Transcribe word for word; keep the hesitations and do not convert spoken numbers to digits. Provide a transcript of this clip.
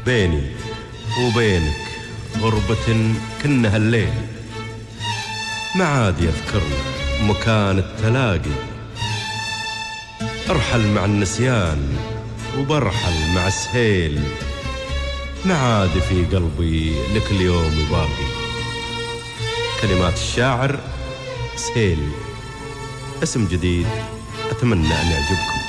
بيني وبينك غربة كنها الليل، ما عاد يذكرنا مكان التلاقي. ارحل مع النسيان وبرحل مع السهيل، ما عاد في قلبي لك اليوم باقي. كلمات الشاعر سهيل، اسم جديد أتمنى أن يعجبكم.